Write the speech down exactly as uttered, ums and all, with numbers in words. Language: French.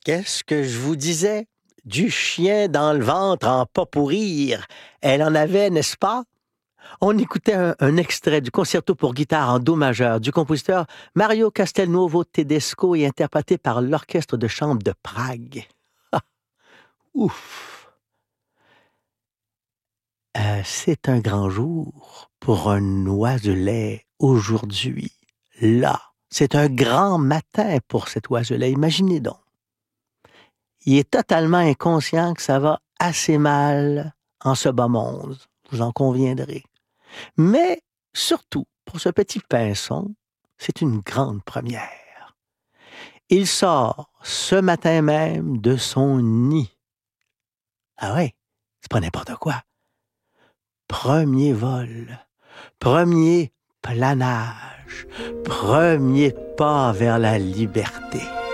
Qu'est-ce que je vous disais? Du chien dans le ventre en pas pourrir. Elle en avait, n'est-ce pas? On écoutait un, un extrait du concerto pour guitare en do majeur du compositeur Mario Castelnuovo Tedesco et interprété par l'Orchestre de chambre de Prague. Ah, ouf! Euh, c'est un grand jour pour un oiselet aujourd'hui. Là, c'est un grand matin pour cet oiselet. Imaginez donc. Il est totalement inconscient que ça va assez mal en ce bas monde. Vous en conviendrez. Mais surtout, pour ce petit pinson, c'est une grande première. Il sort ce matin même de son nid. Ah ouais, c'est pas n'importe quoi. Premier vol, premier planage, premier pas vers la liberté.